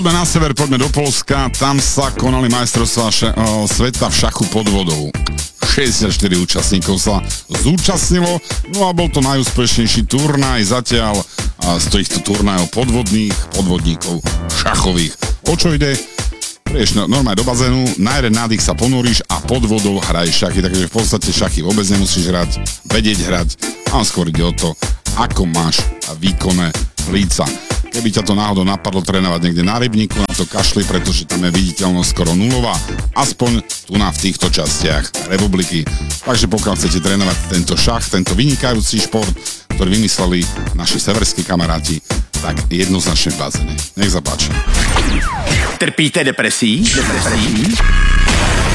Na sever poďme do Poľska, tam sa konali majstrovstvá sveta v šachu pod vodou. 64 účastníkov sa zúčastnilo, no a bol to najúspešnejší turnaj zatiaľ z týchto turnajov podvodníkov šachových. O čo ide? Prieš normálne do bazénu, na jeden nádych sa ponoríš a pod vodou hraješ šachy, takže v podstate šachy vôbec nemusíš hrať, vedieť hrať, a skôr ide o to, ako máš výkonné plíca. Keby ťa to náhodou napadlo trénovať niekde na rybníku, na to kašli, pretože tam je viditeľnosť skoro nulová, aspoň tu v týchto častiach republiky. Takže pokiaľ chcete trénovať tento šach, tento vynikajúci šport, ktorý vymysleli naši severskí kamaráti, tak jednoznačne v bazéne. Nech sa páči. Trpíte depresí?